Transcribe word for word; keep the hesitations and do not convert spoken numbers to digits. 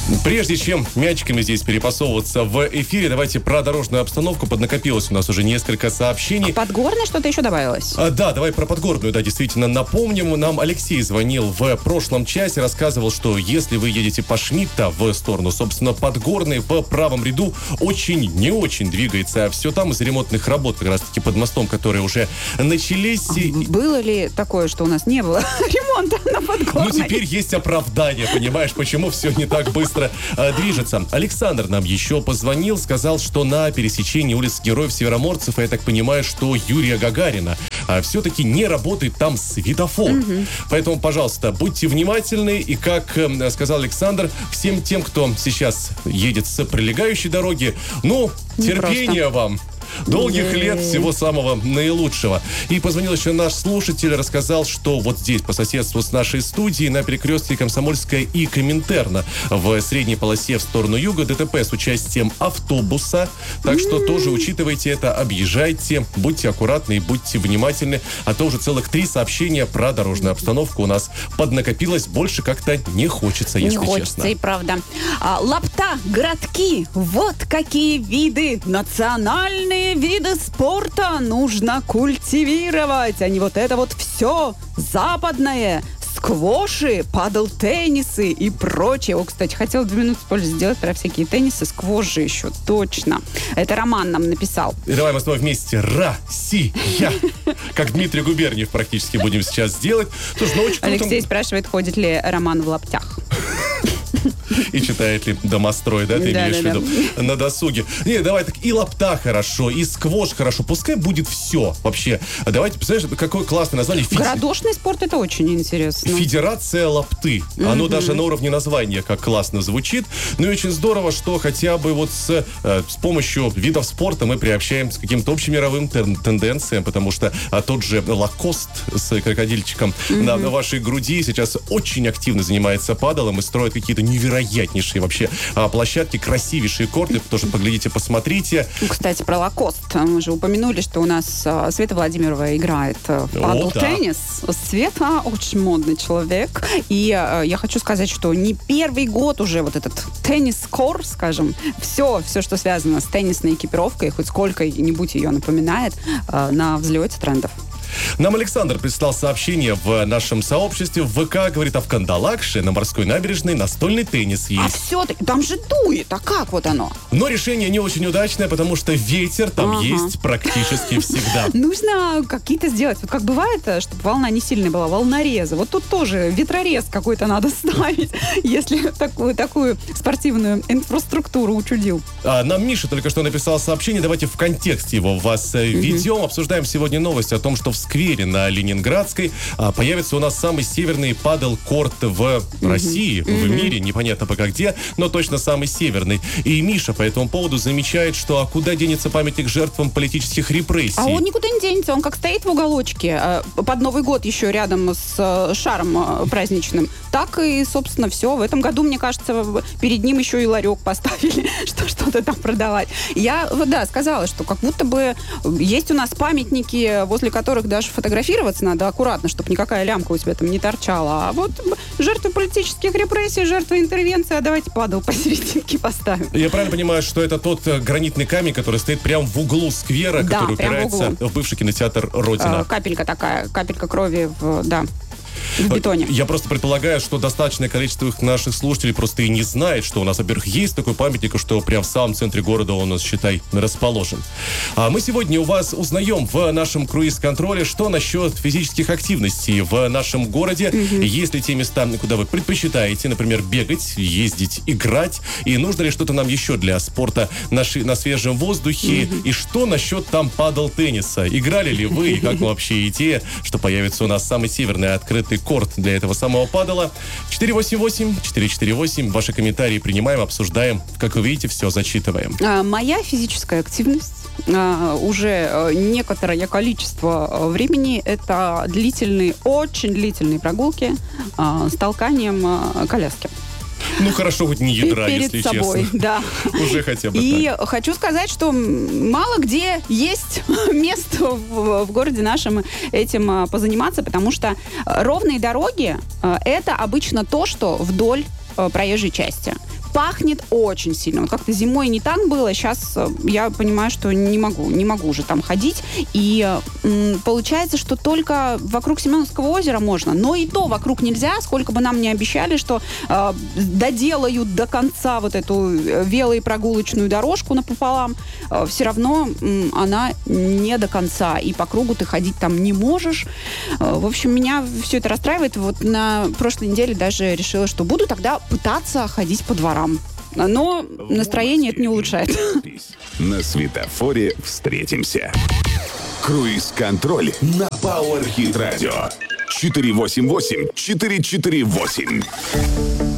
Прежде чем мячиками здесь перепасовываться в эфире, давайте про дорожную обстановку. Поднакопилось у нас уже несколько сообщений. А Подгорной что-то еще добавилось? А, да, давай про Подгорную, да, действительно напомним. Нам Алексей звонил в прошлом часе, рассказывал, что если вы едете по Шмидта в сторону, собственно, Подгорной, в правом ряду очень не очень двигается все там из ремонтных работ, как раз-таки под мостом, которые уже начались. Было ли такое, что у нас не было ремонта на Подгорной? Ну, теперь есть оправдание, понимаешь, почему все не так быстро э, движется. Александр нам еще позвонил, сказал, что на пересечении улиц Героев Североморцев, я так понимаю, что Юрия Гагарина, а все-таки не работает там светофор. Угу. Поэтому, пожалуйста, будьте внимательны. И, как э, сказал Александр, всем тем, кто сейчас едет с прилегающей дороги, ну, терпения вам. Долгих лет, всего самого наилучшего. И позвонил еще наш слушатель, рассказал, что вот здесь, по соседству с нашей студией, на перекрестке Комсомольская и Коминтерна, в средней полосе в сторону юга, ДТП с участием автобуса. Так что тоже учитывайте это, объезжайте, будьте аккуратны и будьте внимательны. А то уже целых три сообщения про дорожную обстановку у нас поднакопилось. Больше как-то не хочется, если честно. Не хочется, и правда. А, лапта, городки, вот какие виды национальные виды спорта нужно культивировать, а не вот это вот все западное. Сквоши, падл-теннисы и прочее. О, кстати, хотела две минуты позже сделать про всякие теннисы, сквоши еще, точно. Это Роман нам написал. И давай мы с тобой вместе. Россия! Как Дмитрий Губерниев практически будем сейчас делать. Слушай, ну очень круто. Алексей спрашивает, ходит ли Роман в лаптях. И читает ли домострой, да, ты да, имеешь да, в виду, да. на досуге. Не, давай так, и лапта хорошо, и сквош хорошо, пускай будет все вообще. Давайте, представляешь, какое классное название. Фиди... Городошный спорт, это очень интересно. Федерация лапты. Mm-hmm. Оно даже на уровне названия как классно звучит. Ну и очень здорово, что хотя бы вот с, э, с помощью видов спорта мы приобщаемся к каким-то общемировым тен- тенденциям, потому что а, тот же лакост с крокодильчиком mm-hmm. на, на вашей груди сейчас очень активно занимается падалом и строит какие-то невероятнейшие вообще а, площадки, красивейшие корты. Тоже поглядите, посмотрите. Кстати, про лакост. Мы же упомянули, что у нас а, Света Владимирова играет в падл-теннис. Да. Света очень модный человек. И а, я хочу сказать, что не первый год уже вот этот теннис-кор, скажем, все, все, что связано с теннисной экипировкой, хоть сколько-нибудь ее напоминает, а, на взлете трендов. Нам Александр прислал сообщение в нашем сообществе. В ВК, говорит, а в Кандалакше на морской набережной настольный теннис есть. А все-таки, там же дует, а как вот оно? Но решение не очень удачное, потому что ветер там ага. есть практически всегда. Нужно какие-то сделать. Вот как бывает, чтобы волна не сильная была, волнорезы. Вот тут тоже ветрорез какой-то надо ставить, если такую, такую спортивную инфраструктуру учудил. А, нам Миша только что написал сообщение. Давайте в контексте его вас введем. Угу. Обсуждаем сегодня новость о том, что в сквере на Ленинградской а, появится у нас самый северный падл-корт в mm-hmm. России, mm-hmm. в мире, непонятно пока где, но точно самый северный. И Миша по этому поводу замечает, что а куда денется памятник жертвам политических репрессий? А он никуда не денется, он как стоит в уголочке под Новый год еще рядом с шаром праздничным, так и, собственно, все. В этом году, мне кажется, перед ним еще и ларек поставили, что что-то там продавать. Я, да, сказала, что как будто бы есть у нас памятники, возле которых даже фотографироваться надо аккуратно, чтобы никакая лямка у тебя там не торчала. А вот жертвы политических репрессий, жертвы интервенции, а давайте падал посерединке поставим. Я правильно понимаю, что это тот гранитный камень, который стоит прямо в углу сквера, да, который упирается в, в бывший кинотеатр «Родина». Э, капелька такая, капелька крови, в, да. В бетоне. Я просто предполагаю, что достаточное количество наших слушателей просто и не знает, что у нас, во-первых, есть такой памятник, что прям в самом центре города он у нас, считай, расположен. А мы сегодня у вас узнаем в нашем круиз-контроле, что насчет физических активностей в нашем городе. Mm-hmm. Есть ли те места, куда вы предпочитаете, например, бегать, ездить, играть, и нужно ли что-то нам еще для спорта на, ши- на свежем воздухе, mm-hmm. и что насчет там падл-тенниса? Играли ли вы, и как вообще идея, что появится у нас самый северный открытый корт для этого самого падала? четыре восемь восемь четыре четыре восемь. Ваши комментарии принимаем, обсуждаем. Как вы видите, все зачитываем. А, моя физическая активность а, уже а, некоторое количество времени — это длительные, очень длительные прогулки а, с толканием а, коляски. Ну, хорошо, хоть не ядра, перед если собой, честно. Да. Уже хотя бы И так. хочу сказать, что мало где есть место в, в городе нашем этим позаниматься, потому что ровные дороги — это обычно то, что вдоль проезжей части. пахнет очень сильно. Вот как-то зимой не так было, сейчас я понимаю, что не могу, не могу уже там ходить. И м, получается, что только вокруг Семеновского озера можно, но и то вокруг нельзя, сколько бы нам не обещали, что э, доделают до конца вот эту вело- и прогулочную дорожку напополам, э, все равно э, она не до конца, и по кругу ты ходить там не можешь. Э, в общем, меня все это расстраивает. Вот на прошлой неделе даже решила, что буду тогда пытаться ходить по дворам. Но настроение это не улучшает. На светофоре встретимся. Круиз-контроль на Power Hit Radio. четыре восемь восемь четыре четыре восемь.